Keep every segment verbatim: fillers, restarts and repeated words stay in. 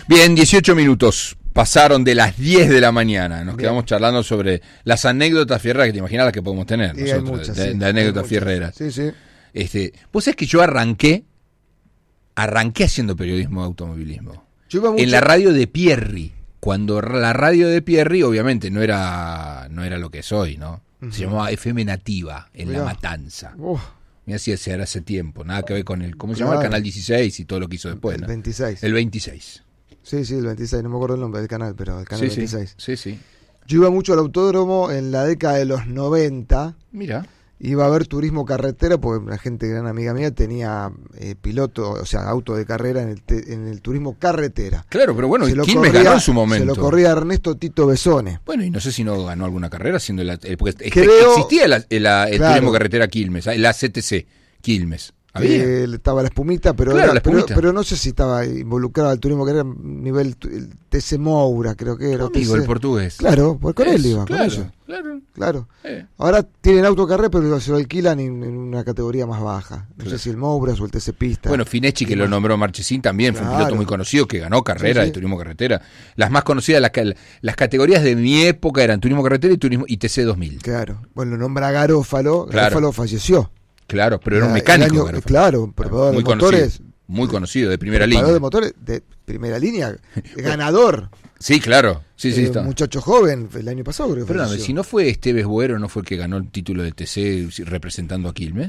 Bien, dieciocho minutos. Pasaron de las diez de la mañana. Nos Bien. quedamos charlando sobre las anécdotas fierreras que te imaginas las que podemos tener. Y hay nosotros, muchas, de, sí, de anécdotas hay fierreras. muchas. Sí, sí. Este, vos sabés que yo arranqué, arranqué haciendo periodismo de automovilismo. Yo iba mucho... En la radio de Pierri. Cuando la radio de Pierri, obviamente, no era, no era lo que es hoy, ¿no? Uh-huh. Se llamaba F M Nativa, en Mirá. La Matanza. Uf. Mira si ese era hace tiempo, nada que ver con el, ¿cómo se Claro. llama? El Canal dieciséis y todo lo que hizo después, El ¿no? veintiséis. El veintiséis. Sí, sí, el veintiséis. No me acuerdo el nombre del canal, pero el canal Sí, veintiséis. sí, sí, sí. Yo iba mucho al autódromo en la década de los noventa. Mira. Iba a ver turismo carretera porque una gente, gran amiga mía, tenía eh, piloto, o sea, auto de carrera en el, te, en el turismo carretera. Claro, pero bueno, Se lo Quilmes corría- ganó en su momento. Se lo corría Ernesto Tito Besone. Bueno, y no sé si no ganó alguna carrera siendo la, eh, porque este- Creo- existía la- el, la- el Claro. turismo carretera Quilmes, la C T C Quilmes. ¿Había? Eh, estaba la espumita, pero, Claro, era- la pero, espumita. pero no sé si estaba involucrado al turismo que era nivel tu- el T C Moura, creo que era. Amigo, T C. el portugués. Claro, pues con él Eso, iba, claro, con ellos. claro. Claro. Eh. Ahora tienen autocarrera, pero se lo alquilan en, en una categoría más baja. No Claro. sé si el Mouras o el T C Pista. Bueno, Fineschi, que Y lo más. nombró Marchesín, también fue un Claro. piloto muy conocido que ganó carrera Sí, sí. de turismo carretera. Las más conocidas, las, ca- las categorías de mi época eran turismo carretera y turismo y T C dos mil. Claro. Bueno, lo nombra Garófalo. Claro. Garófalo falleció. Claro, pero era un El mecánico. año- Garofalo. claro, preparador muy de motores. conocido, muy conocido, de primera Preparador línea. de motores de primera línea. Ganador. Sí, claro. Sí, sí, Eh, está. muchacho joven, el año pasado creo que Perdóname, falleció. si no fue Esteves Boero, ¿no fue el que ganó el título de T C representando a Quilmes?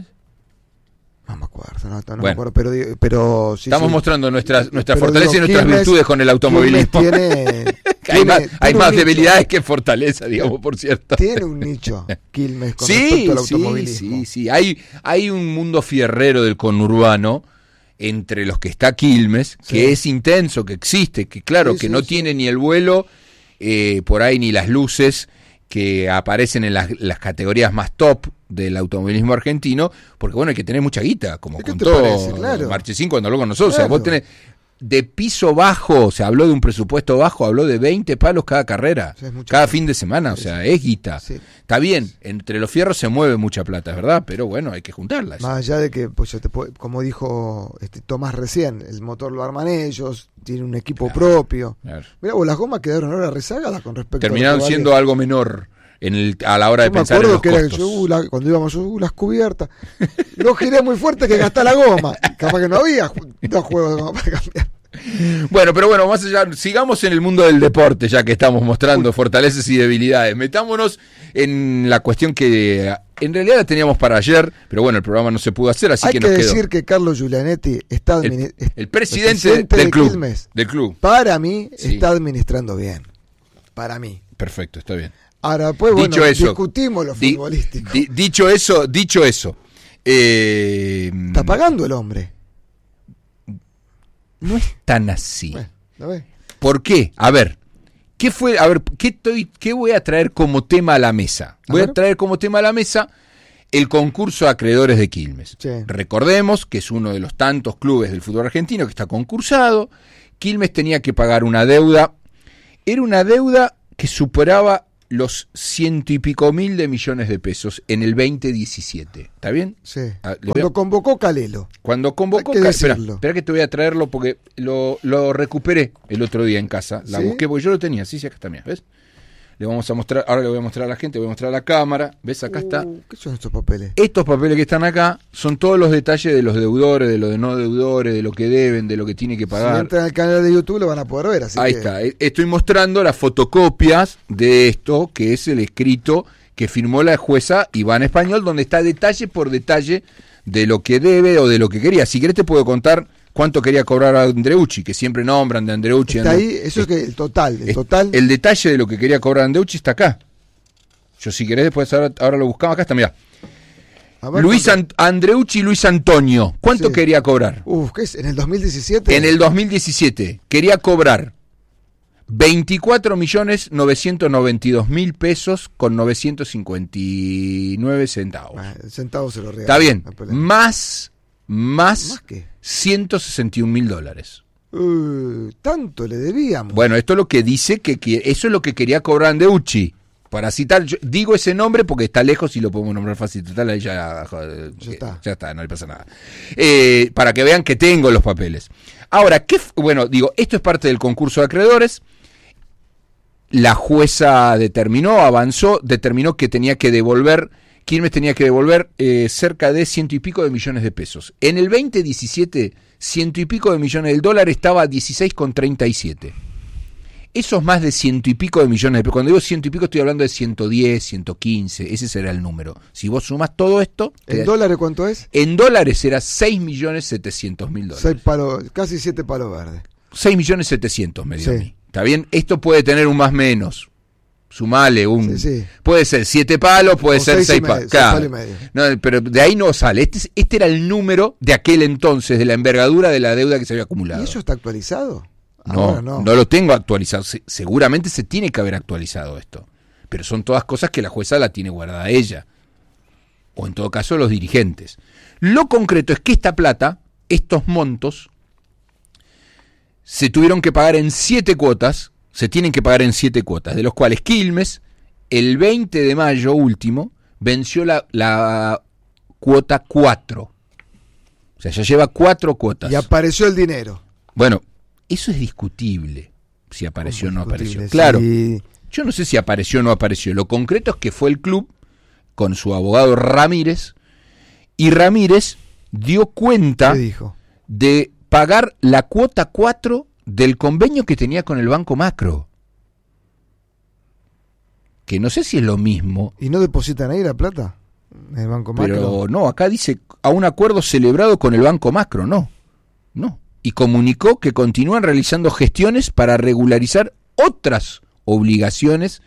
No me acuerdo, no, no Bueno. me acuerdo, pero, digo- pero sí, Estamos sí. mostrando nuestras, nuestras Pero fortalezas digo, y nuestras Quilmes- virtudes con el automovilismo. Quilmes tiene, Que hay tiene- más, tiene hay un más nicho. debilidades que fortaleza, digamos, por cierto. Tiene un nicho, Quilmes, con Sí, respecto al sí, automovilismo. sí, sí. Hay, hay un mundo fierrero del conurbano entre los que está Quilmes, Sí. que es intenso, que existe, que claro, Sí, que sí, no sí. tiene ni el vuelo, eh, por ahí ni las luces que aparecen en las, las categorías más top del automovilismo argentino, porque bueno, hay que tener mucha guita, como ¿Qué te contó parece? Claro. Marchesín cuando habló con nosotros. O sea, Claro. vos tenés de piso bajo, se habló de un presupuesto bajo, habló de veinte palos cada carrera, O sea, es mucha cada plata. fin de semana, o Sí, sea, sí. es guita. Sí. Está bien, entre los fierros se mueve mucha plata, es verdad, pero bueno, hay que juntarla. Más allá de que, pues yo te puedo- como dijo este Tomás recién, el motor lo arman ellos, tiene un equipo Claro. propio. Claro. Mira, vos las gomas quedaron ahora rezagadas con respecto Terminaron a lo que siendo valía. algo menor en el, a la hora de Yo me pensar en acuerdo los que era costos. yo, uh, la- cuando íbamos yo, uh, las cubiertas, no giré muy fuerte que gasté la goma. Capaz que no había ju- dos juegos de goma para cambiar. Bueno, pero bueno, más allá, sigamos en el mundo del deporte, ya que estamos mostrando fortalezas y debilidades. Metámonos en la cuestión que en realidad la teníamos para ayer, pero bueno, el programa no se pudo hacer, así Hay que que, nos quedó. decir que Carlos Giulianetti está admini- El, el presidente, de del club, Quilmes, del club. para mí, Sí. está administrando bien. Para mí. Perfecto, está bien. Ahora, pues, Dicho bueno, eso, discutimos lo Di- futbolístico. di- dicho eso, dicho eso, eh, Está pagando el hombre. no es tan así. Bueno, ¿lo ves? ¿Por qué? A ver, ¿qué fue? A ver, ¿qué estoy, qué voy a traer como tema a la mesa? A Voy a, ver. traer como tema a la mesa el concurso de acreedores de Quilmes. Sí. Recordemos que es uno de los tantos clubes del fútbol argentino que está concursado. Quilmes tenía que pagar una deuda. Era una deuda que superaba los ciento y pico mil de millones de pesos en el veinte diecisiete. ¿Está bien? Sí. Ah, le Cuando voy a- convocó Calelo. Cuando convocó... Hay que Ca- espera, decirlo. espera que te voy a traerlo porque lo, lo recuperé el otro día en casa. La ¿Sí? busqué porque yo lo tenía. Sí, sí, acá está, mira, ¿ves? Le vamos a mostrar, ahora le voy a mostrar a la gente, le voy a mostrar a la cámara. ¿Ves? Acá está. Uh, ¿Qué son estos papeles? Estos papeles que están acá son todos los detalles de los deudores, de los de no deudores, de lo que deben, de lo que tiene que Si pagar. entran al canal de YouTube lo van a poder ver. Así Ahí que- está. Eh, Estoy mostrando las fotocopias de esto, que es el escrito que firmó la jueza Iván Español, donde está detalle por detalle de lo que debe o de lo que quería. Si querés te puedo contar cuánto quería cobrar a Andreucci, que siempre nombran de Andreucci. Está Andre- ahí, eso es que el total. El Es- total. el detalle de lo que quería cobrar Andreucci está acá. Yo si querés después ahora, ahora lo buscamos. Acá está, mirá. a ver, Luis ¿cuánto? An- Andreucci y Luis Antonio. ¿Cuánto Sí. quería cobrar? Uf, ¿qué es? ¿En el dos mil diecisiete? En el dos mil diecisiete quería cobrar veinticuatro millones novecientos noventa y dos mil pesos con novecientos cincuenta y nueve centavos. Ah, el centavo se lo regala. Está bien. no hay problema. Más, más, ¿Más qué? ciento sesenta y un mil dólares. Uh, tanto le debíamos. Bueno, esto es lo que dice que, que eso es lo que quería cobrar Andreucci. Para citar, yo digo ese nombre porque está lejos y lo podemos nombrar fácil. Total, ahí ya, joder, Ya está. ya está, no le pasa nada. Eh, para que vean que tengo los papeles. Ahora, ¿qué? Bueno, digo, esto es parte del concurso de acreedores. La jueza determinó, avanzó, determinó que tenía que devolver, Quilmes tenía que devolver eh, cerca de ciento y pico de millones de pesos. En el veinte diecisiete, ciento y pico de millones del dólar estaba a dieciséis con treinta y siete. Esos más de ciento y pico de millones de pesos, cuando digo ciento y pico estoy hablando de ciento diez, ciento quince, ese será el número. Si vos sumas todo esto... ¿En dólares cuánto es? En dólares era seis millones setecientos mil dólares. Seis palos, casi siete palos verdes. seis millones setecientos me dio Sí. a mí. ¿Está bien? Esto puede tener un más menos. Sumale un... Sí, sí. Puede ser siete palos, puede O ser seis y seis medio, palos. seis Claro. palos y medio. No, pero de ahí no sale. Este, es- este era el número de aquel entonces, de la envergadura de la deuda que se había acumulado. ¿Y eso está actualizado? No, Ahora no, no. lo tengo actualizado. Se- seguramente se tiene que haber actualizado esto. Pero son todas cosas que la jueza la tiene guardada ella. O en todo caso los dirigentes. Lo concreto es que esta plata, estos montos, se tuvieron que pagar en siete cuotas, se tienen que pagar en siete cuotas, de los cuales Quilmes, el veinte de mayo último, venció la, la cuota cuatro. O sea, ya lleva cuatro cuotas. Y apareció el dinero. Bueno, eso es discutible, si apareció o no apareció. Discutible, Claro, sí. yo no sé si apareció o no apareció. Lo concreto es que fue el club, con su abogado Ramírez, y Ramírez dio cuenta ¿Qué dijo? de pagar la cuota cuatro del convenio que tenía con el Banco Macro. Que no sé si es lo mismo, ¿Y no depositan ahí la plata? ¿En el Banco Macro? pero no, acá dice a un acuerdo celebrado con el Banco Macro, no, no. Y comunicó que continúan realizando gestiones para regularizar otras obligaciones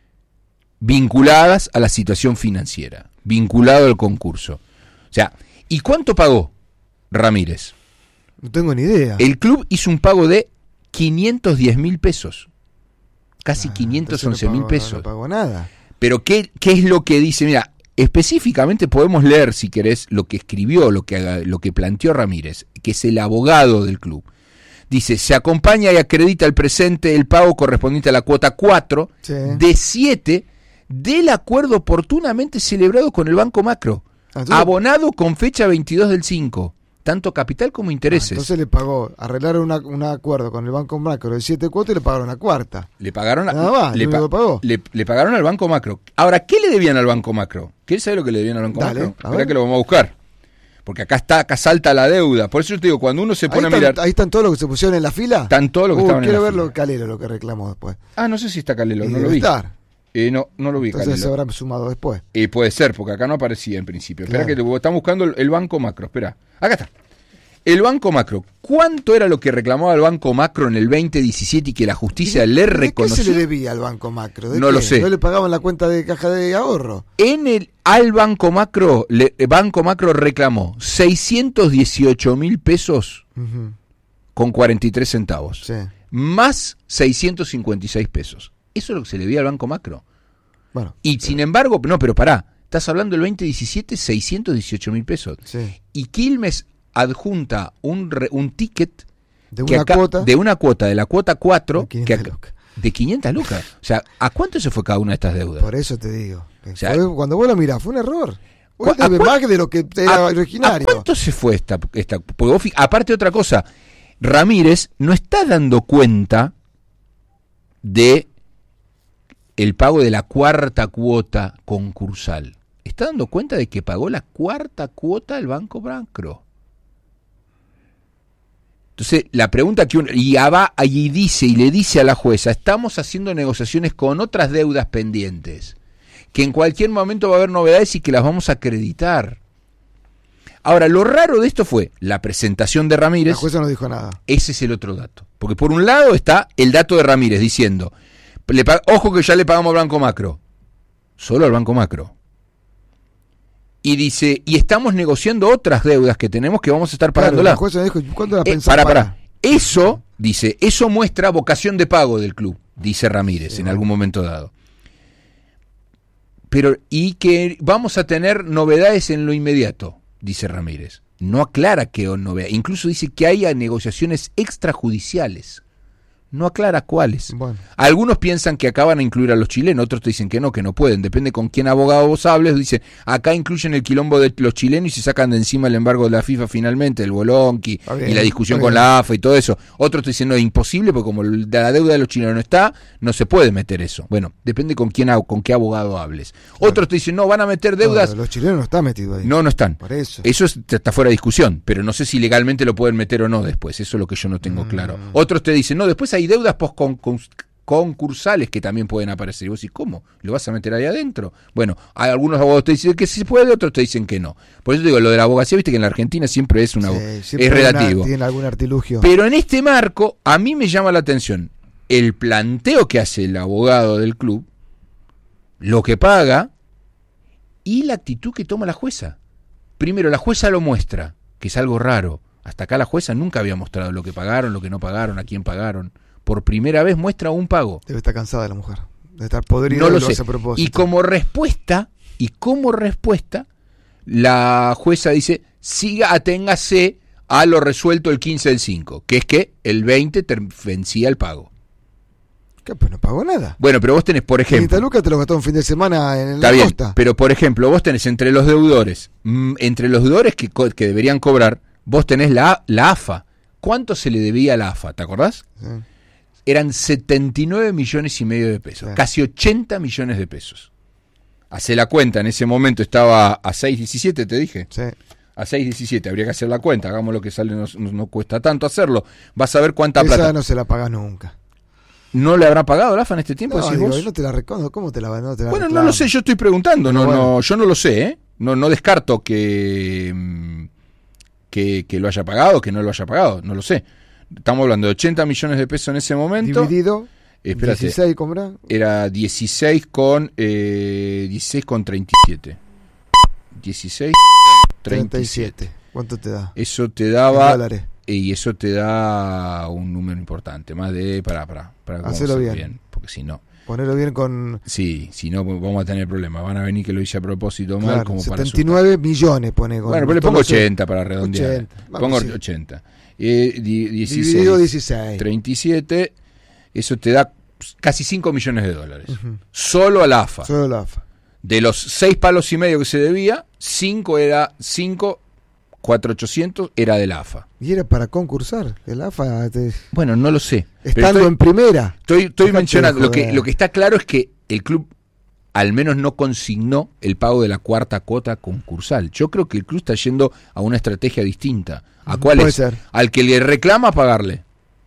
vinculadas a la situación financiera, vinculado al concurso. O sea, ¿y cuánto pagó Ramírez? No tengo ni idea. El club hizo un pago de quinientos diez mil pesos, casi Ah, quinientos once entonces mil no pagó- pesos. No pagó nada. Pero ¿qué, ¿qué es lo que dice? Mira, específicamente podemos leer, si querés, lo que escribió, lo que, lo que planteó Ramírez, que es el abogado del club. Dice, se acompaña y acredita el presente el pago correspondiente a la cuota cuatro Sí. de siete del acuerdo oportunamente celebrado con el Banco Macro, Ah, entonces- abonado con fecha veintidós del cinco, tanto capital como Ah, intereses. entonces le pagó, arreglaron una- un acuerdo con el Banco Macro de siete cuotas y le pagaron la cuarta. Le pagaron, a- Nada más, le, lo único que pagó. le- le pagaron al Banco Macro. Ahora, ¿qué le debían al Banco Macro? ¿Quieres saber lo que le debían al Banco Dale, Macro? a Espera ver. que lo vamos a buscar. Porque acá está, acá salta la deuda. Por eso yo te digo, cuando uno se Ahí pone a están, mirar... ahí están todos los que se pusieron en la fila. Están todos los que Uh, estaban en quiero la ver fila. lo Calero, lo que reclamó después. Ah, no sé si está Calelo, Y no lo debe vi. estar. Eh, no, no lo vi, Entonces se Calelo. habrán sumado después. Eh, puede ser, porque acá no aparecía en principio. Espera Claro. que te- están buscando el, el Banco Macro. Espera, acá está. El Banco Macro. ¿Cuánto era lo que reclamaba el Banco Macro en el veinte diecisiete y que la justicia ¿Y de- le ¿De qué reconoció? se le debía al Banco Macro? ¿De No qué? lo sé. ¿No le pagaban la cuenta de caja de ahorro? En el al Banco Macro, le, Banco Macro reclamó seiscientos dieciocho mil pesos Ujú, con cuarenta y tres centavos, sí. más seiscientos cincuenta y seis pesos. Eso es lo que se le debía al Banco Macro. Bueno, Y sin embargo, no, pero pará, estás hablando del veinte diecisiete, seiscientos dieciocho mil pesos. sí. Y Quilmes adjunta un, re- un ticket De que una acá- cuota. de una cuota, de la cuota cuatro, De que quinientas acá- lucas. de quinientas lucas. O sea, ¿a cuánto se fue cada una de estas deudas? Por eso te digo. que O sea, fue- cuando vos lo mirás, fue un error. Vos ¿cu- a debes cuán- más de lo que era ¿A- originario. ¿A cuánto se fue esta? esta porque vos fi- aparte de otra cosa, Ramírez no está dando cuenta de el pago de la cuarta cuota concursal. Está dando cuenta de que pagó la cuarta cuota del Banco Macro. Entonces, la pregunta que uno... Y va allí dice y le dice a la jueza, estamos haciendo negociaciones con otras deudas pendientes, que en cualquier momento va a haber novedades y que las vamos a acreditar. Ahora, lo raro de esto fue la presentación de La Ramírez. jueza no dijo nada. Ese es el otro dato. Porque por un lado está el dato de Ramírez diciendo, le pag- ojo que ya le pagamos al Banco Macro. Solo al Banco Macro. Y dice, y estamos negociando otras deudas que tenemos que vamos a estar Claro, pagándolas. la jueza dijo, ¿cuándo la Eh, pensás para, pagar? para. Eso, dice, eso muestra vocación de pago del club, dice Ramírez Sí, en bueno. algún momento dado. Pero, y que vamos a tener novedades en lo inmediato, dice Ramírez. No aclara qué novedad. Incluso dice que haya negociaciones extrajudiciales No aclara cuáles. Bueno. Algunos piensan que acá van a incluir a los chilenos, otros te dicen que no, que no pueden. Depende con quién abogado vos hables. Dicen, acá incluyen el quilombo de los chilenos y se sacan de encima el embargo de la FIFA finalmente, el bolonqui y la discusión con la A F A y todo eso. Otros te dicen, no, es imposible porque como la deuda de los chilenos no está, no se puede meter eso. Bueno, depende con quién, con qué abogado hables. Otros claro. te dicen, no, van a meter deudas. No, los chilenos no están metidos ahí. No, no están. Por eso. Eso es, está fuera de discusión, pero no sé si legalmente lo pueden meter o no después. Eso es lo que yo no tengo mm. claro. Otros te dicen, no, después hay deudas post concursales que también pueden aparecer. Y vos decís, ¿cómo? ¿Lo vas a meter ahí adentro? Bueno, hay algunos abogados te dicen que sí se puede, otros te dicen que no. Por eso te digo, lo de la abogacía, viste que en la Argentina siempre es una sí, siempre es relativo. Tiene algún artilugio. Pero en este marco, a mí me llama la atención el planteo que hace el abogado del club, lo que paga y la actitud que toma la jueza. Primero, la jueza lo muestra, que es algo raro. Hasta acá la jueza nunca había mostrado lo que pagaron, lo que no pagaron, a quién pagaron. Por primera vez muestra un pago. Debe estar cansada la mujer. Debe estar podrida. No lo sé. Y como respuesta, y como respuesta, la jueza dice, siga, aténgase a lo resuelto el quince del cinco, que es que el veinte ter- vencía el pago. ¿Qué? Pues no pagó nada. Bueno, pero vos tenés, por ejemplo... quinientas lucas te lo gastó un fin de semana en está la bien, costa. Pero, por ejemplo, vos tenés entre los deudores, mmm, entre los deudores que, co- que deberían cobrar, vos tenés la, la A F A. ¿Cuánto se le debía a la A F A? ¿Te acordás? Sí. Eran setenta y nueve millones y medio de pesos. Sí. Casi ochenta millones de pesos. Hacé la cuenta, en ese momento estaba a seis diecisiete, te dije. Sí. A seis diecisiete, habría que hacer la cuenta. Hagamos lo que sale, no, no, no cuesta tanto hacerlo. Vas a ver cuánta Esa plata. no se la pagas nunca. ¿No le habrá pagado la A F A en este tiempo? No, decís digo, vos? no te la reconozco. ¿Cómo te la no te la Bueno, reclamo? no lo sé, yo estoy preguntando. No, bueno. no, yo no lo sé, ¿eh? No, no descarto que, que, que lo haya pagado, que no lo haya pagado. No lo sé. Estamos hablando de ochenta millones de pesos en ese momento. Dividido. Espérate, dieciséis, ¿cómo era? Era dieciséis con eh, dieciséis con treinta y siete. dieciséis treinta y siete. ¿Cuánto te da? Eso te daba... En dólares. Y eso te da un número importante, más de... Para, para, para hacerlo bien. bien. Porque si no... Ponerlo bien con... Sí, si no vamos a tener problemas. Van a venir que lo hice a propósito mal. Claro, Como setenta y nueve para millones pone con... Bueno, pero le pongo ochenta para redondear. ochenta. Pongo sí. ochenta. Eh, di, dieciséis, Dividido dieciséis. treinta y siete, eso te da casi cinco millones de dólares. Uh-huh. Solo a la A F A. Solo a la A F A. De los seis palos y medio que se debía, cinco era cinco, cuatro ochocientos era de la A F A. Y era para concursar. El A F A... Te... Bueno, no lo sé. Estando estoy, en primera. Estoy, estoy Déjate mencionando. Lo que, joder. lo que está claro es que el club al menos no consignó el pago de la cuarta cuota concursal. Yo creo que el club está yendo a una estrategia distinta. ¿A cuál Puede es? ser. Al que le reclama pagarle.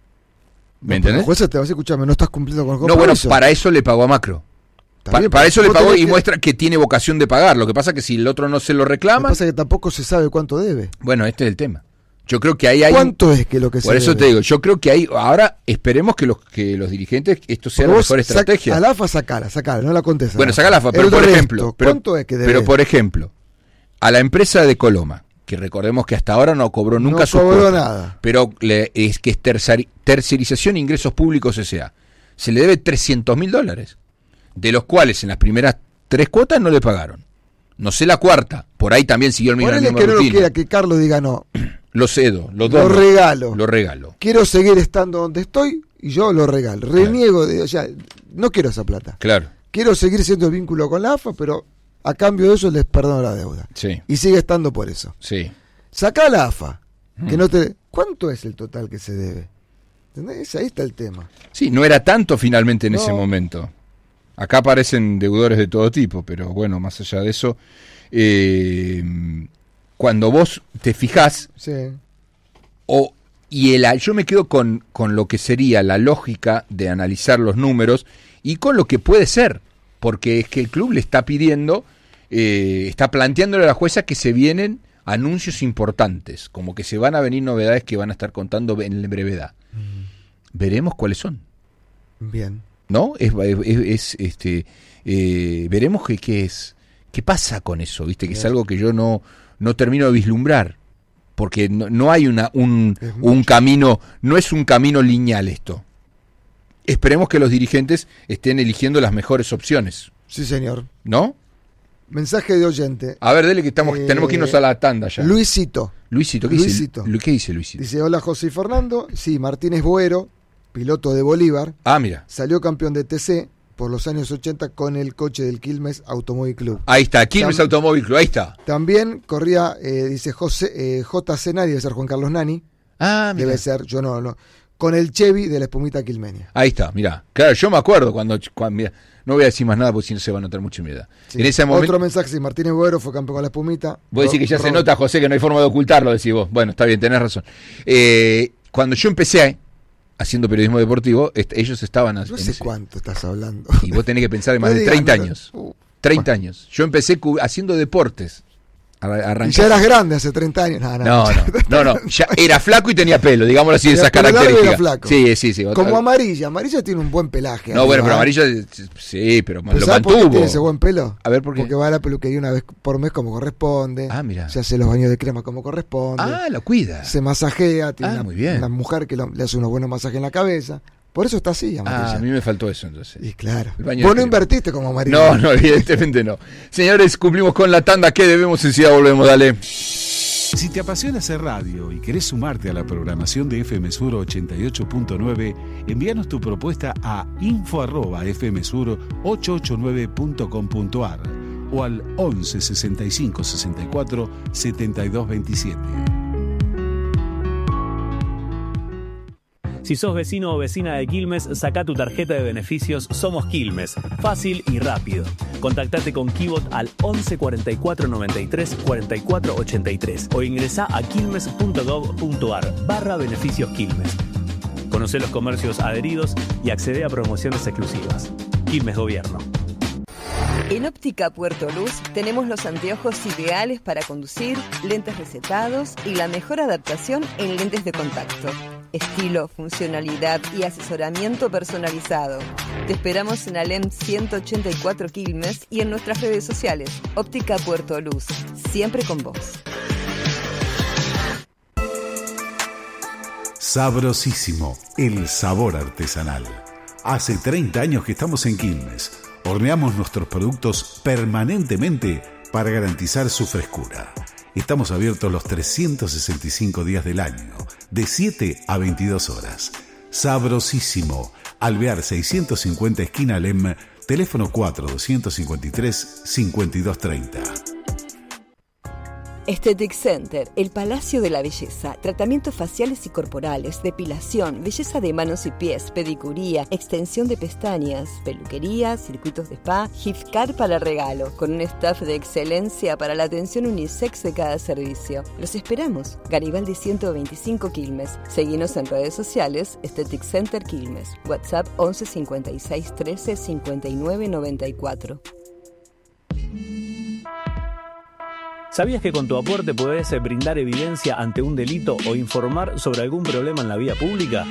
¿Me no, entendés? La jueza te va a decir, escuchame, no estás cumpliendo con el No, bueno, para eso le pagó a Macro. Pa, bien, para eso le pagó y que... muestra que tiene vocación de pagar. Lo que pasa es que si el otro no se lo reclama... Lo que pasa es que tampoco se sabe cuánto debe. Bueno, este es el tema. Yo creo que ahí hay... ¿Cuánto es que lo que se Por eso debe? te digo, yo creo que hay... Ahora esperemos que los que los dirigentes, esto sea la mejor estrategia. A la A F A sacala, sacala, no la contesta. Bueno, saca la A F A, pero por resto, ejemplo... Pero, ¿cuánto es que debe? Pero por ejemplo, a la empresa de Coloma, que recordemos que hasta ahora no cobró nunca no su cobró cuota, nada. Pero le, es que es terceri, tercerización de ingresos públicos S A. Se le debe trescientos mil dólares, de los cuales en las primeras tres cuotas no le pagaron. No sé la cuarta, por ahí también siguió el mismo Ponele que no lo quiera, que Carlos diga no. Lo cedo, lo Lo dono, regalo. Lo regalo. Quiero seguir estando donde estoy y yo lo regalo. Reniego, de, o sea, no quiero esa plata. Claro. Quiero seguir siendo el vínculo con la A F A, pero a cambio de eso les perdono la deuda. Sí. Y sigue estando por eso. Sí. Sacá la A F A, Mm. que no te... ¿Cuánto es el total que se debe? ¿Entendés? Ahí está el tema. Sí, no era tanto finalmente en No. ese momento. Acá aparecen deudores de todo tipo, pero bueno, más allá de eso, eh, cuando vos te fijás, Sí. o, y el, yo me quedo con, con lo que sería la lógica de analizar los números y con lo que puede ser, porque es que el club le está pidiendo, eh, está planteándole a la jueza que se vienen anuncios importantes, como que se van a venir novedades que van a estar contando en brevedad. Mm. Veremos cuáles son. Bien. ¿No? Es, es, es este eh, veremos qué qué es, qué pasa con eso, ¿viste? Que Bien. Es algo que yo no, no termino de vislumbrar, porque no, no hay una un, un camino, no es un camino lineal esto. Esperemos que los dirigentes estén eligiendo las mejores opciones. Sí, señor. ¿No? Mensaje de oyente. A ver, dele que estamos, eh, tenemos que irnos a la tanda ya. Luisito. Luisito, ¿qué Luisito. dice? ¿Qué dice Luisito? Dice, hola José y Fernando. Sí, Martínez Boero piloto de Bolívar. Ah, mira. Salió campeón de T C por los años ochenta con el coche del Quilmes Automóvil Club. Ahí está, Quilmes Tam- Automóvil Club, ahí está. También corría, eh, dice José, eh, J C Nani, debe ser Juan Carlos Nani. Ah, mira. Debe ser, yo no, no. Con el Chevy de la espumita quilmenia. Ahí está, mirá. Claro, yo me acuerdo cuando, cuando mirá, no voy a decir más nada porque si no se va a notar mucho mi edad. Sí. En ese momento, otro mensaje, si Martínez Boero fue campeón con la espumita. vos decís que ya Ro- se nota, José, que no hay forma de ocultarlo, decís vos. Bueno, está bien, tenés razón. Eh, cuando yo empecé haciendo periodismo deportivo, est- ellos estaban... No en sé ese- cuánto estás hablando. Y vos tenés que pensar en más No de digas, treinta no, años. uh, treinta años. Yo empecé cu- haciendo deportes. Arra- Y arranqué- ya eras grande hace treinta años. No, no, No, no, no, no, ya era flaco y tenía pelo, digámoslo así, de Era esas pelo largo y era características. flaco. Sí, sí, sí. Como otra- Amarilla. Amarilla tiene un buen pelaje. No, arriba, bueno, pero ¿eh? amarillo, sí, pero ¿Pero lo sabes por qué mantuvo. tiene ese buen pelo? A ver, ¿por qué? Porque va a la peluquería una vez por mes como corresponde. Ah, mira. Se hace los baños de crema como corresponde. Ah, lo cuida. Se masajea. Tiene Ah, una, muy bien. una mujer que lo- le hace unos buenos masajes en la cabeza. Por eso está así, Amarilla. Ah, a mí me faltó eso entonces. Y claro. El baño Vos de no crema. invertiste como Amarilla. No, no, evidentemente no. Señores, cumplimos con la tanda que debemos, enseguida volvemos, dale. Si te apasiona hacer radio y querés sumarte a la programación de F M Sur ochenta y ocho punto nueve, envíanos tu propuesta a info arroba f m sur ochocientos ochenta y nueve punto com punto a r o al once sesenta y cinco sesenta y cuatro setenta y dos veintisiete. Si sos vecino o vecina de Quilmes, saca tu tarjeta de beneficios Somos Quilmes. Fácil y rápido. Contactate con Kibot al once cuarenta y cuatro noventa y tres cuarenta y cuatro ochenta y tres o ingresá a quilmes punto gov punto a r barra beneficios Quilmes. Conocé los comercios adheridos y accede a promociones exclusivas. Quilmes Gobierno. En Óptica Puerto Luz tenemos los anteojos ideales para conducir, lentes recetados y la mejor adaptación en lentes de contacto. Estilo, funcionalidad y asesoramiento personalizado. Te esperamos en Alem ciento ochenta y cuatro Quilmes y en nuestras redes sociales. Óptica Puerto Luz, siempre con vos. Sabrosísimo, el sabor artesanal. Hace treinta años que estamos en Quilmes. Horneamos nuestros productos permanentemente para garantizar su frescura. Estamos abiertos los trescientos sesenta y cinco días del año, de siete a veintidós horas. Sabrosísimo, Alvear seiscientos cincuenta esquina Alem, teléfono cuatro dos cinco tres cinco dos tres cero. Aesthetic Center, el Palacio de la Belleza. Tratamientos faciales y corporales, depilación, belleza de manos y pies, pedicuría, extensión de pestañas, peluquería, circuitos de spa, gift card para regalo, con un staff de excelencia para la atención unisex de cada servicio. Los esperamos. Garibaldi ciento veinticinco Quilmes. Seguinos en redes sociales, Aesthetic Center Quilmes. WhatsApp once cincuenta y seis trece cincuenta y nueve noventa y cuatro. ¿Sabías que con tu aporte podés brindar evidencia ante un delito o informar sobre algún problema en la vía pública?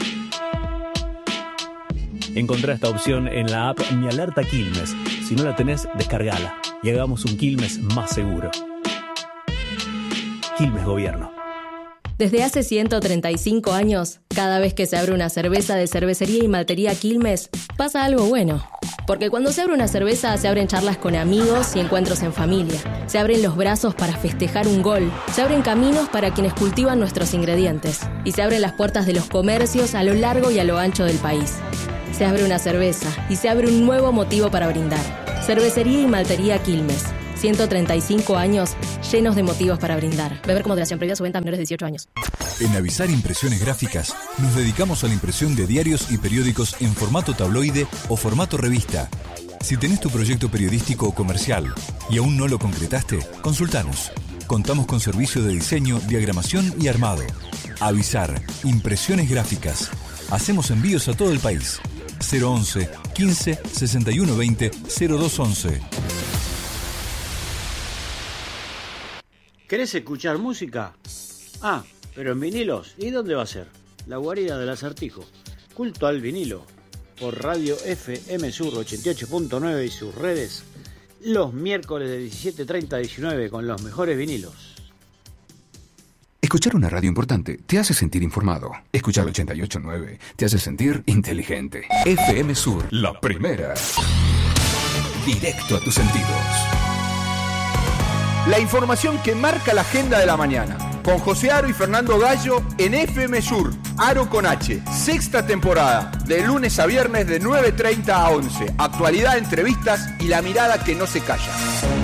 Encontrá esta opción en la app Mi Alerta Quilmes. Si no la tenés, descargala y hagamos un Quilmes más seguro. Quilmes Gobierno. Desde hace ciento treinta y cinco años, cada vez que se abre una cerveza de Cervecería y Maltería Quilmes, pasa algo bueno. Porque cuando se abre una cerveza, se abren charlas con amigos y encuentros en familia. Se abren los brazos para festejar un gol. Se abren caminos para quienes cultivan nuestros ingredientes. Y se abren las puertas de los comercios a lo largo y a lo ancho del país. Se abre una cerveza y se abre un nuevo motivo para brindar. Cervecería y Maltería Quilmes. ciento treinta y cinco años llenos de motivos para brindar. Beber con moderación, prohibida su venta a menores de dieciocho años. En Avisar Impresiones Gráficas nos dedicamos a la impresión de diarios y periódicos en formato tabloide o formato revista. Si tenés tu proyecto periodístico o comercial y aún no lo concretaste, consultanos. Contamos con servicio de diseño, diagramación y armado. Avisar Impresiones Gráficas. Hacemos envíos a todo el país. cero once quince sesenta y uno veinte cero dos once. ¿Querés escuchar música? Ah, pero en vinilos. ¿Y dónde va a ser? La guarida del acertijo. Culto al vinilo. Por Radio F M Sur ochenta y ocho punto nueve y sus redes. Los miércoles de diecisiete treinta a diecinueve con los mejores vinilos. Escuchar una radio importante te hace sentir informado. Escuchar ochenta y ocho punto nueve te hace sentir inteligente. F M Sur, la primera. Directo a tus sentidos. La información que marca la agenda de la mañana. con José Aro y Fernando Gallo en F M Sur, Aro con H, sexta temporada, de lunes a viernes de nueve treinta a once. Actualidad, entrevistas y la mirada que no se calla.